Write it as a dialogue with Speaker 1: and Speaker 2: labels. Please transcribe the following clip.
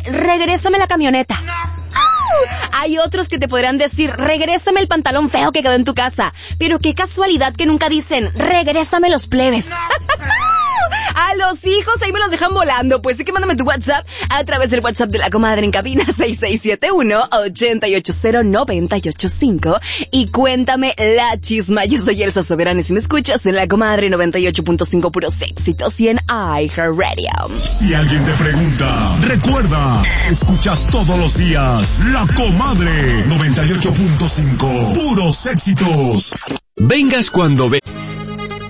Speaker 1: regrésame la camioneta. Hay otros que te podrán decir, regrésame el pantalón feo que quedó en tu casa. Pero qué casualidad que nunca dicen, regrésame los plebes. A los hijos ahí me los dejan volando. Pues sí que mándame tu WhatsApp a través del WhatsApp de La Comadre en cabina 6671-880985 y cuéntame la chisma. Yo soy Elsa Soberana y si me escuchas en La Comadre 98.5 puros éxitos y en iHeartRadio.
Speaker 2: Si alguien te pregunta, recuerda, escuchas todos los días La Comadre 98.5 puros éxitos.
Speaker 3: Vengas cuando vengas.